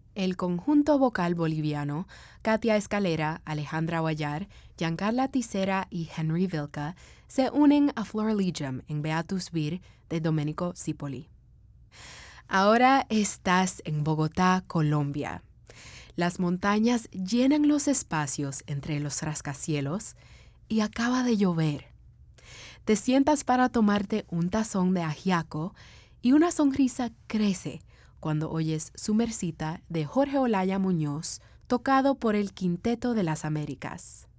El conjunto vocal boliviano, Katia Escalera, Alejandra Guayar, Giancarla Tisera y Henry Vilca, se unen a Flor Legium en Beatus Vir de Domenico Cipoli. Ahora estás en Bogotá, Colombia. Las montañas llenan los espacios entre los rascacielos y acaba de llover. Te sientas para tomarte un tazón de ajiaco y una sonrisa crece cuando oyes Sumercita de Jorge Olaya Muñoz, tocado por el Quinteto de las Américas.